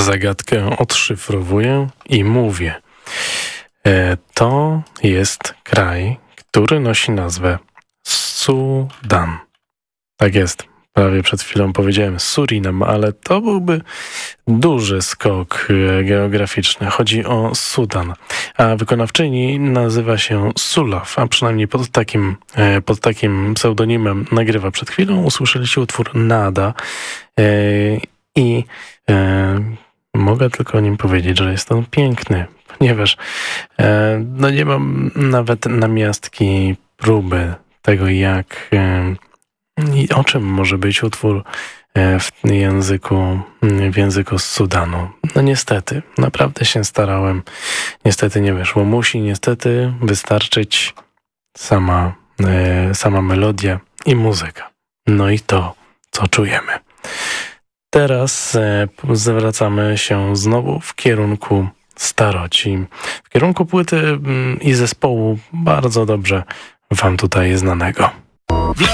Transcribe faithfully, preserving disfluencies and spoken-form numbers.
Zagadkę odszyfrowuję i mówię. E, to jest kraj, który nosi nazwę Sudan. Tak jest. Prawie przed chwilą powiedziałem Surinam, ale to byłby duży skok geograficzny. Chodzi o Sudan. A wykonawczyni nazywa się Sulaf, a przynajmniej pod takim, pod takim pseudonimem nagrywa. Przed chwilą usłyszeliście utwór Nada i mogę tylko o nim powiedzieć, że jest on piękny, ponieważ no nie mam nawet namiastki próby tego, jak i o czym może być utwór w języku, w języku z Sudanu. No niestety, naprawdę się starałem. Niestety nie wyszło. Musi niestety wystarczyć sama, sama melodia i muzyka. No i to, co czujemy. Teraz zwracamy się znowu w kierunku staroci. W kierunku płyty i zespołu bardzo dobrze wam tutaj znanego.